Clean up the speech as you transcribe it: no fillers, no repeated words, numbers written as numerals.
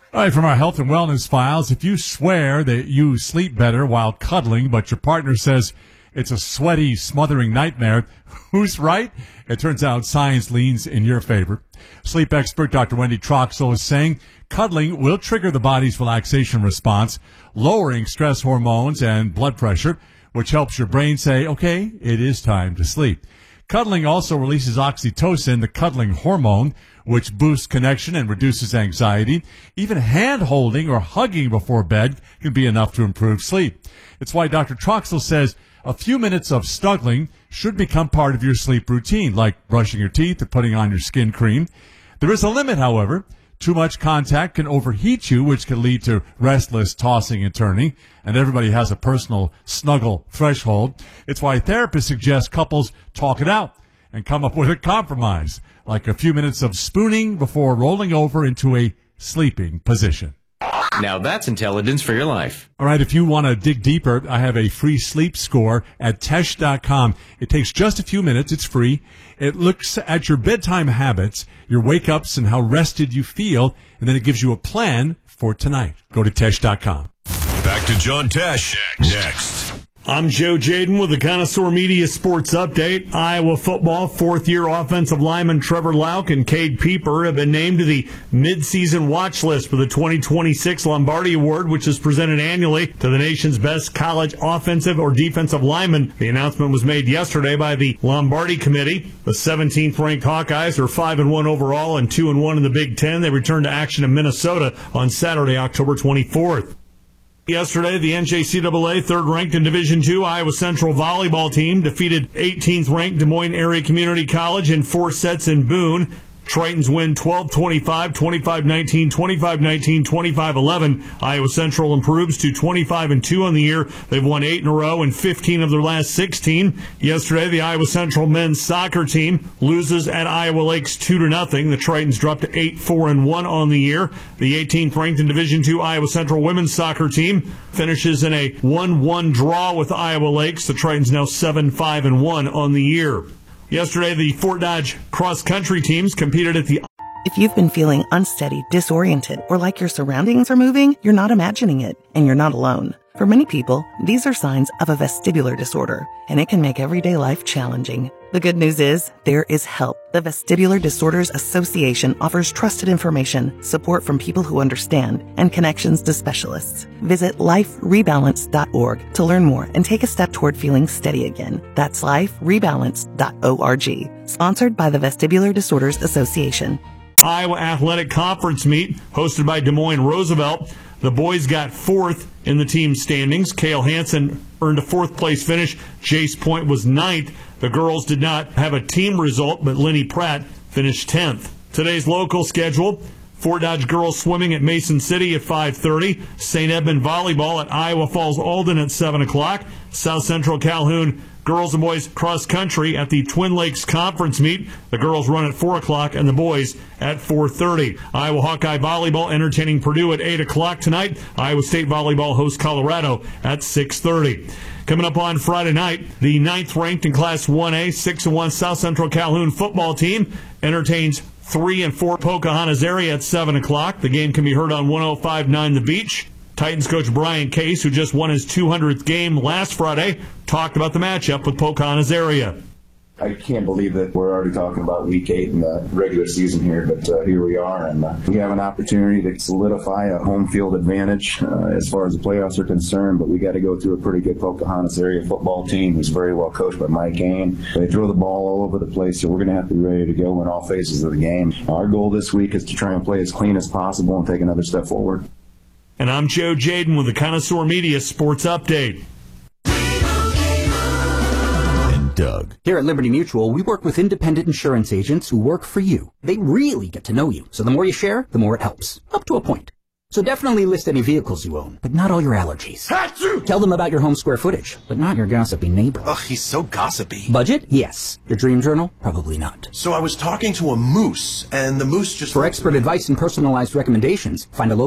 All right, from our health and wellness files, if you swear that you sleep better while cuddling, but your partner says it's a sweaty, smothering nightmare, who's right? It turns out science leans in your favor. Sleep expert Dr. Wendy Troxel is saying cuddling will trigger the body's relaxation response, lowering stress hormones and blood pressure, which helps your brain say, okay, it is time to sleep. Cuddling also releases oxytocin, the cuddling hormone, which boosts connection and reduces anxiety. Even hand-holding or hugging before bed can be enough to improve sleep. It's why Dr. Troxel says a few minutes of snuggling should become part of your sleep routine, like brushing your teeth or putting on your skin cream. There is a limit, however. Too much contact can overheat you, which can lead to restless tossing and turning, and everybody has a personal snuggle threshold. It's why therapists suggest couples talk it out and come up with a compromise, like a few minutes of spooning before rolling over into a sleeping position. Now that's intelligence for your life. All right, if you want to dig deeper, I have a free sleep score at Tesh.com. It takes just a few minutes. It's free. It looks at your bedtime habits, your wake-ups, and how rested you feel, and then it gives you a plan for tonight. Go to Tesh.com. Back to John Tesh next. I'm Joe Jaden with the Connoisseur Media Sports Update. Iowa football fourth-year offensive lineman Trevor Lauk and Cade Pieper have been named to the mid-season watch list for the 2026 Lombardi Award, which is presented annually to the nation's best college offensive or defensive lineman. The announcement was made yesterday by the Lombardi Committee. The 17th-ranked Hawkeyes are 5-1 overall and 2-1 in the Big Ten. They return to action in Minnesota on Saturday, October 24th. Yesterday, the NJCAA third-ranked in Division II Iowa Central volleyball team defeated 18th-ranked Des Moines Area Community College in 4 sets in Boone. Tritons win 12-25, 25-19, 25-19, 25-11. Iowa Central improves to 25-2 on the year. They've won 8 in a row and 15 of their last 16. Yesterday, the Iowa Central men's soccer team loses at Iowa Lakes 2-0. The Tritons dropped to 8-4-1 on the year. The 18th ranked in Division II Iowa Central women's soccer team finishes in a 1-1 draw with Iowa Lakes. The Tritons now 7-5-1 on the year. Yesterday, the Fort Dodge cross-country teams competed at the... If you've been feeling unsteady, disoriented, or like your surroundings are moving, you're not imagining it, and you're not alone. For many people, these are signs of a vestibular disorder, and it can make everyday life challenging. The good news is, there is help. The Vestibular Disorders Association offers trusted information, support from people who understand, and connections to specialists. Visit liferebalance.org to learn more and take a step toward feeling steady again. That's liferebalance.org. Sponsored by the Vestibular Disorders Association. Iowa Athletic Conference meet hosted by Des Moines Roosevelt. The boys got 4th in the team standings. Cale Hansen earned a 4th place finish. Jace Point was 9th. The girls did not have a team result, but Lenny Pratt finished 10th. Today's local schedule: Fort Dodge girls swimming at Mason City at 5:30. St. Edmund volleyball at Iowa Falls Alden at 7 o'clock. South Central Calhoun girls and boys cross country at the Twin Lakes Conference meet. The girls run at 4 o'clock and the boys at 4:30. Iowa Hawkeye volleyball entertaining Purdue at 8 o'clock tonight. Iowa State volleyball hosts Colorado at 6:30. Coming up on Friday night, the 9th ranked in Class 1A 6-1 South Central Calhoun football team entertains 3 and 4 Pocahontas area at 7 o'clock. The game can be heard on 105.9 The Beach. Titans coach Brian Case, who just won his 200th game last Friday, talked about the matchup with Pocahontas area. I can't believe that we're already talking about Week 8 in the regular season here, but here we are, and we have an opportunity to solidify a home field advantage as far as the playoffs are concerned, but we got to go through a pretty good Pocahontas area football team who's very well coached by Mike Ain. They throw the ball all over the place, so we're going to have to be ready to go in all phases of the game. Our goal this week is to try and play as clean as possible and take another step forward. And I'm Joe Jaden with the Connoisseur Media Sports Update. Doug. Here at Liberty Mutual, we work with independent insurance agents who work for you. They really get to know you, so the more you share, the more it helps. Up to a point. So definitely list any vehicles you own, but not all your allergies. Achoo! Tell them about your home square footage, but not your gossipy neighbor. Ugh, he's so gossipy. Budget? Yes. Your dream journal? Probably not. So I was talking to a moose, and the moose just... For expert advice and personalized recommendations, find a local